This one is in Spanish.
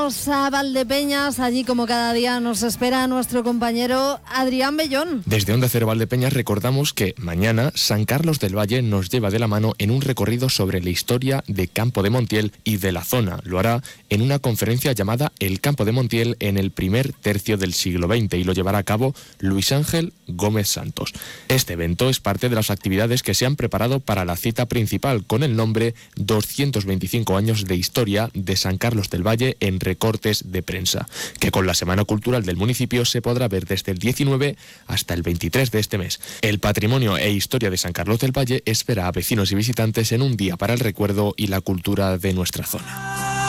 A Valdepeñas, allí como cada día nos espera nuestro compañero Adrián Bellón. Desde Onda Cero Valdepeñas recordamos que mañana San Carlos del Valle nos lleva de la mano en un recorrido sobre la historia de Campo de Montiel y de la zona. Lo hará en una conferencia llamada El Campo de Montiel en el primer tercio del siglo XX y lo llevará a cabo Luis Ángel Gómez Santos. Este evento es parte de las actividades que se han preparado para la cita principal con el nombre 225 años de historia de San Carlos del Valle en recortes de prensa, que con la Semana Cultural del municipio se podrá ver desde el 19 hasta el 23 de este mes. El patrimonio e historia de San Carlos del Valle espera a vecinos y visitantes en un día para el recuerdo y la cultura de nuestra zona.